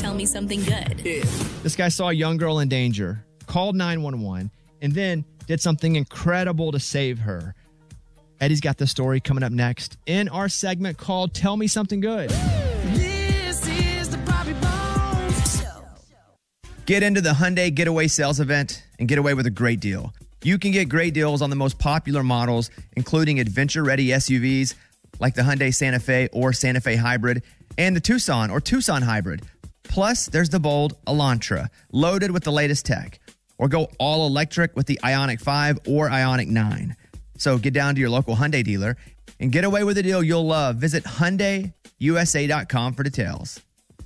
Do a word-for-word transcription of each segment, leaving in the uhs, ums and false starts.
Tell Me Something Good. Yeah. This guy saw a young girl in danger, called nine one one, and then did something incredible to save her. Eddie's got the story coming up next in our segment called Tell Me Something Good. This is the Bobby Bones Show. Get into the Hyundai Getaway Sales Event and get away with a great deal. You can get great deals on the most popular models, including adventure-ready S U Vs like the Hyundai Santa Fe or Santa Fe Hybrid and the Tucson or Tucson Hybrid. Plus, there's the bold Elantra, loaded with the latest tech. Or go all electric with the Ioniq five or Ioniq nine. So get down to your local Hyundai dealer and get away with a deal you'll love. Visit Hyundai U S A dot com for details.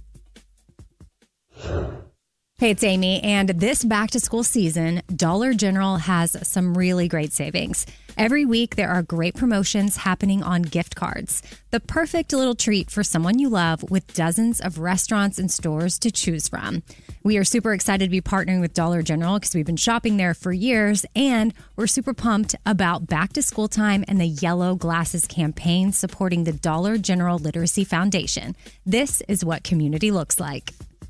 Hey, it's Amy, and this back-to-school season, Dollar General has some really great savings. Every week, there are great promotions happening on gift cards. The perfect little treat for someone you love with dozens of restaurants and stores to choose from. We are super excited to be partnering with Dollar General because we've been shopping there for years, and we're super pumped about back-to-school time and the Yellow Glasses campaign supporting the Dollar General Literacy Foundation. This is what community looks like.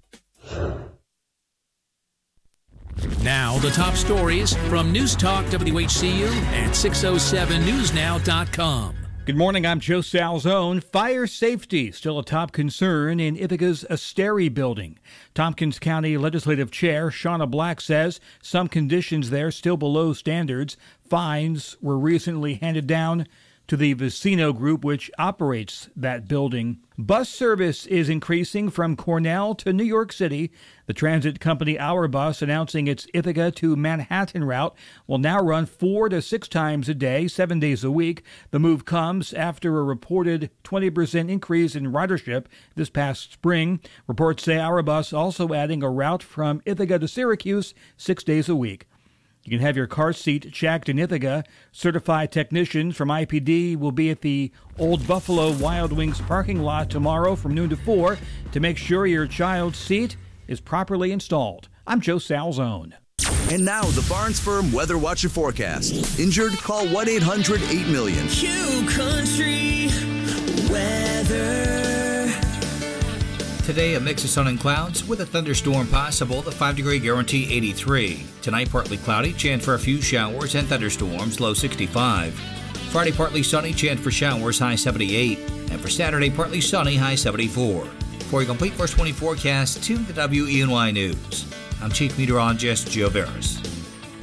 Now, the top stories from News Talk W H C U and six oh seven news now dot com. Good morning, I'm Joe Salzone. Fire safety still a top concern in Ithaca's Asteri building. Tompkins County Legislative Chair Shauna Black says some conditions there still below standards. Fines were recently handed down to the Vicino Group, which operates that building. Bus service is increasing from Cornell to New York City. The transit company Our Bus, announcing its Ithaca to Manhattan route, will now run four to six times a day, seven days a week. The move comes after a reported twenty percent increase in ridership this past spring. Reports say Our Bus also adding a route from Ithaca to Syracuse six days a week. You can have your car seat checked in Ithaca. Certified technicians from I P D will be at the Old Buffalo Wild Wings parking lot tomorrow from noon to four to make sure your child's seat is properly installed. I'm Joe Salzone. And now the Barnes Firm Weather Watcher Forecast. Injured? Call one eight hundred eight million. Q Country Weather. Today, a mix of sun and clouds with a thunderstorm possible. The five-degree guarantee eighty-three. Tonight, partly cloudy, chance for a few showers and thunderstorms, low sixty-five. Friday, partly sunny, chance for showers, high seventy-eight. And for Saturday, partly sunny, high seventy-four. For a complete first twenty forecast, to the W E N Y News. I'm Chief Meteorologist Joe Veras.